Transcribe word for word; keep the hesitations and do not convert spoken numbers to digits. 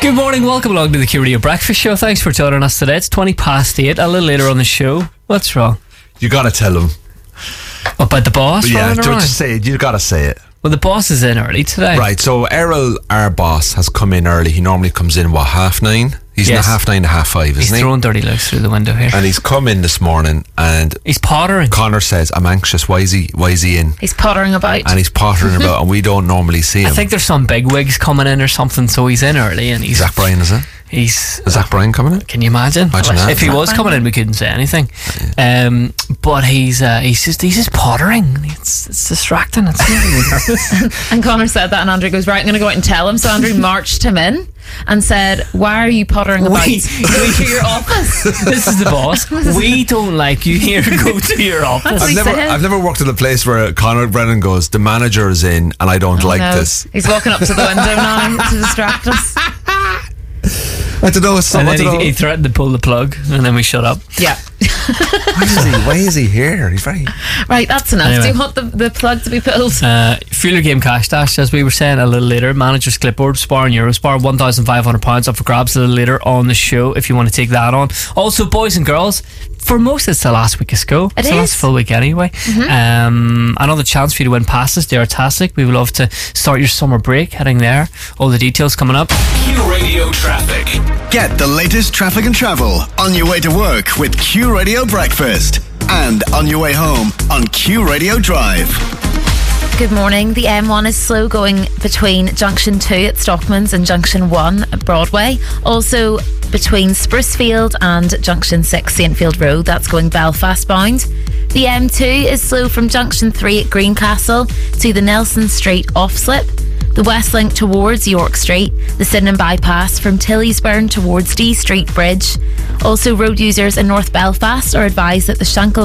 Good morning, welcome along to the Q Radio Breakfast Show. Thanks for joining us today. It's twenty past eight, a little later on the show. What's wrong? You gotta tell him. About the boss? Yeah, running don't around? just say it. You gotta say it. Well, the boss is in early today. Right, so Errol, our boss, has come in early. He normally comes in, what, half nine? He's in Yes. at half nine to half five, isn't He's he? throwing dirty looks through the window here. And he's come in this morning and He's pottering. Connor says, I'm anxious. Why is he, why is he in? He's pottering about. And he's pottering about and we don't normally see him. I think there's some big wigs coming in or something, so he's in early and he's... Zach Bryan, is it? He's... Is Zach Bryan coming in? Can you imagine? Imagine that. If he was coming in, we couldn't say anything. Um, but he's uh, he's just he's just pottering. It's, it's distracting. It's making me nervous. And Connor said that, and Andrew goes, right, I'm going to go out and tell him. So Andrew marched him in and said, why are you pottering about We- to your office? This is the boss. We don't like you here. Go to your office. That's what I've he never, said. I've never worked in a place where Conor Brennan goes, the manager is in and I don't like No. this. He's walking up to the window now to distract us. I don't know. It's And I then don't know. he, he threatened to pull the plug, and then we shut up. Yeah. Why is he? Why is he here? He's very. Right, that's enough. Anyway. Do you want the, the plug to be pulled? Uh, Fuel Your Game Cash Dash, as we were saying a little later. Manager's Clipboard, Spar and Eurospar, one thousand five hundred pounds up for grabs a little later on the show if you want to take that on. Also, boys and girls, for most it's the last week of school. It it's the is. last full week anyway. Um, another chance for you to win passes. They're fantastic. We would love to start your summer break heading there. All the details coming up. Q Radio Traffic. Get the latest traffic and travel on your way to work with Q Radio Breakfast and on your way home on Q Radio Drive. Good morning. The M one is slow going between Junction two at Stockman's and Junction one at Broadway. Also between Sprucefield and Junction six Saintfield Road. That's going Belfast bound. The M two is slow from Junction three at Greencastle to the Nelson Street off-slip. The West Link towards York Street. The Sydenham Bypass from Tillysburn towards D Street Bridge. Also, road users in North Belfast are advised that the Shankle